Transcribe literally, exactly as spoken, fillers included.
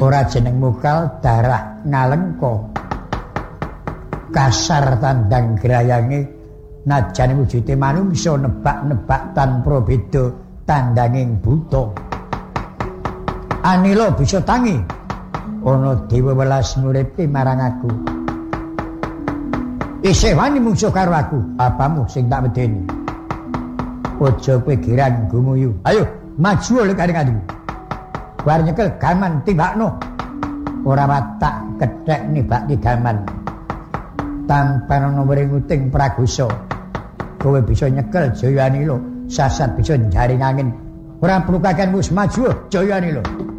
Ora jeneng mukal darah ngalengka. Kasar tandang grayange najan wujude manungsa nebak-nebak tanpa beda tandanging buta. Anila bisa tangi ana dewa welas nguripi marang aku. Isih wani mungsuh karo aku, apamu sing tak medeni. Aja kowe girang gumuyu. Ayo maju oleh kadang-kadang. Bar nyekel gaman timbakno. Ora watak kethek nibak gaman. Tanpa ana wring-uting pragusa. Kowe bisa nyekel Jayanila, sasat bisa jaring angin. Ora perlu kakean wis maju Jayanila.